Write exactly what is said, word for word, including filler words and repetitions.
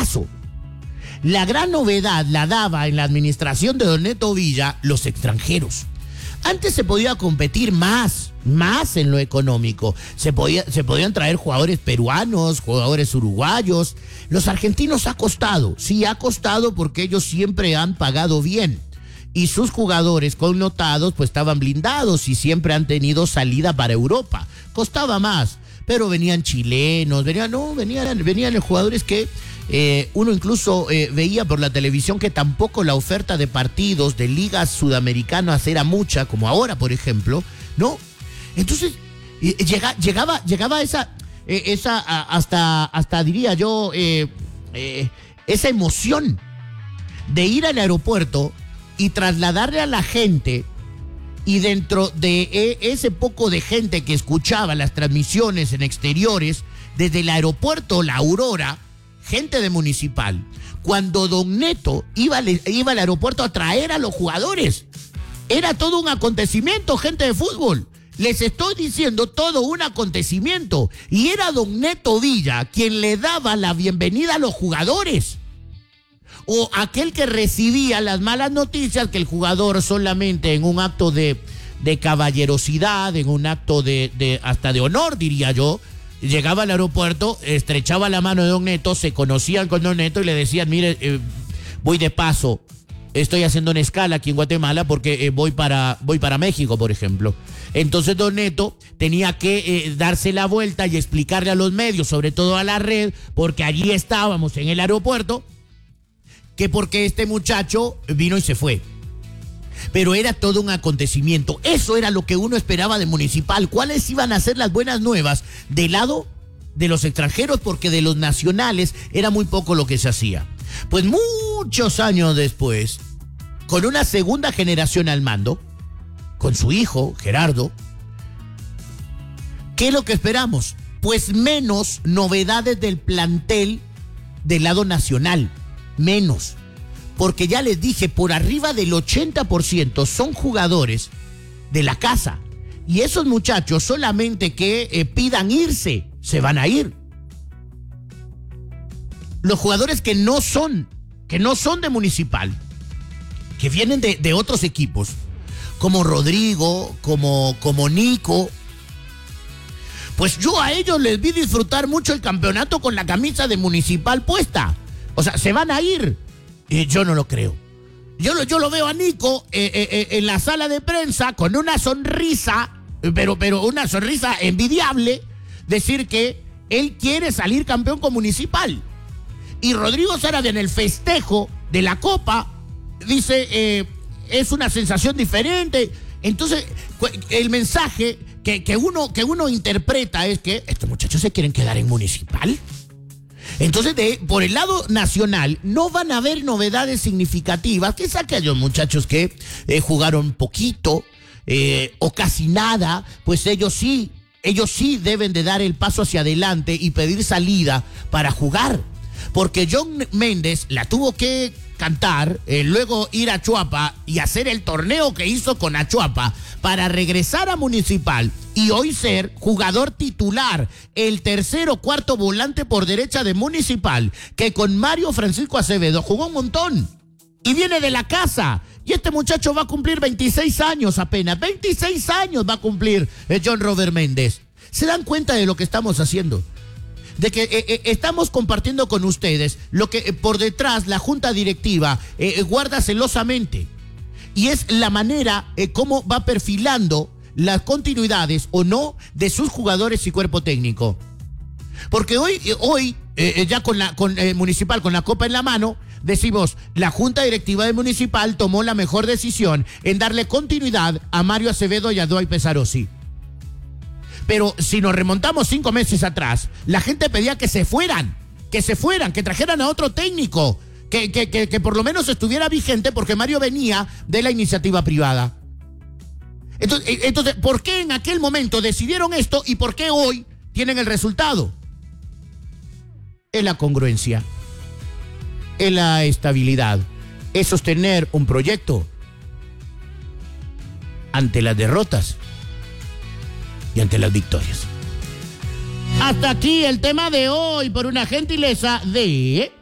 caso. La gran novedad la daba en la administración de Don Neto Villa los extranjeros. Antes se podía competir más, más en lo económico. Se, podía, se podían traer jugadores peruanos, jugadores uruguayos. Los argentinos ha costado, sí ha costado porque ellos siempre han pagado bien. Y sus jugadores connotados pues estaban blindados y siempre han tenido salida para Europa. Costaba más, pero venían chilenos, venían, no, venían, venían jugadores que eh, uno incluso eh, veía por la televisión que tampoco la oferta de partidos de ligas sudamericanas era mucha, como ahora, por ejemplo, ¿no? Entonces, eh, llega, llegaba, llegaba esa, eh, esa a, hasta, hasta diría yo, eh, eh, esa emoción de ir al aeropuerto y trasladarle a la gente, y dentro de ese poco de gente que escuchaba las transmisiones en exteriores, desde el aeropuerto La Aurora, gente de Municipal, cuando Don Neto iba, iba al aeropuerto a traer a los jugadores, era todo un acontecimiento, gente de fútbol. Les estoy diciendo todo un acontecimiento. Y era Don Neto Villa quien le daba la bienvenida a los jugadores. O aquel que recibía las malas noticias que el jugador solamente en un acto de, de caballerosidad, en un acto de, de hasta de honor, diría yo, llegaba al aeropuerto, estrechaba la mano de Don Neto, se conocían con Don Neto y le decían, mire, eh, voy de paso, estoy haciendo una escala aquí en Guatemala porque eh, voy, para, voy para México, por ejemplo. Entonces Don Neto tenía que eh, darse la vuelta y explicarle a los medios, sobre todo a la red, porque allí estábamos en el aeropuerto, que porque este muchacho vino y se fue. Pero era todo un acontecimiento. Eso era lo que uno esperaba de Municipal. ¿Cuáles iban a ser las buenas nuevas del lado de los extranjeros? Porque de los nacionales era muy poco lo que se hacía. Pues muchos años después, con una segunda generación al mando, con su hijo, Gerardo, ¿qué es lo que esperamos? Pues menos novedades del plantel del lado nacional. Menos, porque ya les dije, por arriba del ochenta por ciento son jugadores de la casa, y esos muchachos solamente que eh, pidan irse, se van a ir. Los jugadores que no son, que no son de Municipal, que vienen de, de otros equipos, como Rodrigo, como, como Nico, pues yo a ellos les vi disfrutar mucho el campeonato con la camisa de Municipal puesta. O sea, se van a ir. Y yo no lo creo. Yo lo, yo lo veo a Nico eh, eh, en la sala de prensa con una sonrisa, pero, pero una sonrisa envidiable, decir que él quiere salir campeón con Municipal. Y Rodrigo Saravia en el festejo de la Copa dice, eh, es una sensación diferente. Entonces, el mensaje que, que, uno, que uno interpreta es que estos muchachos se quieren quedar en Municipal. Entonces, de, por el lado nacional, no van a haber novedades significativas. Quizá aquellos muchachos que eh, jugaron poquito eh, o casi nada, pues ellos sí, ellos sí deben de dar el paso hacia adelante y pedir salida para jugar. Porque John Méndez la tuvo que cantar, eh, luego ir a Chuapa y hacer el torneo que hizo con Achuapa para regresar a Municipal y hoy ser jugador titular, el tercer o cuarto volante por derecha de Municipal, que con Mario Francisco Acevedo jugó un montón y viene de la casa. Y este muchacho va a cumplir veintiséis años apenas, veintiséis años va a cumplir eh, John Robert Méndez. ¿Se dan cuenta de lo que estamos haciendo? De que eh, eh, estamos compartiendo con ustedes lo que eh, por detrás la junta directiva eh, eh, guarda celosamente. Y es la manera eh, cómo va perfilando las continuidades o no de sus jugadores y cuerpo técnico. Porque hoy, eh, hoy eh, ya con la con, eh, Municipal, con la copa en la mano, decimos, la junta directiva de Municipal tomó la mejor decisión en darle continuidad a Mario Acevedo y a Dwight Pesarossi. Pero si nos remontamos cinco meses atrás, la gente pedía que se fueran, que se fueran, que trajeran a otro técnico, que, que, que, que por lo menos estuviera vigente porque Mario venía de la iniciativa privada. Entonces, entonces, ¿por qué en aquel momento decidieron esto y por qué hoy tienen el resultado? Es la congruencia, es la estabilidad, es sostener un proyecto ante las derrotas y ante las victorias. Hasta aquí el tema de hoy por una gentileza de